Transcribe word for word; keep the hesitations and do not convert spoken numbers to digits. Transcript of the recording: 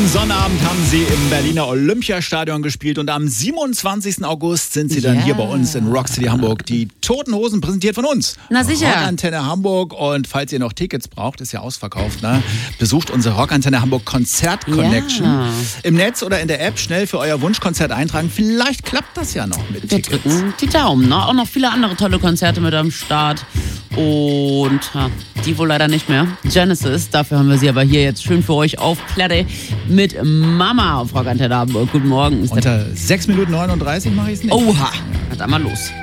Am Sonnabend haben sie im Berliner Olympiastadion gespielt und am siebenundzwanzigsten August sind sie dann Ja. hier bei uns in Rock City Hamburg. Die Toten Hosen präsentiert von uns. Na sicher. Rockantenne Hamburg, und falls ihr noch Tickets braucht, ist ja ausverkauft, ne? Besucht unsere Rockantenne Hamburg Konzert Connection. Ja. Im Netz oder in der App schnell für euer Wunschkonzert eintragen. Vielleicht klappt das ja noch mit Wir Tickets. drücken die Daumen, ne? Auch noch viele andere tolle Konzerte mit am Start. Und ha, die wohl leider nicht mehr. Genesis, dafür haben wir sie aber hier jetzt schön für euch auf Platte mit Mama auf Rockantenne Hamburg. Guten Morgen. Ist der Unter sechs Minuten neununddreißig mache ich es nicht. Oha, dann mal los.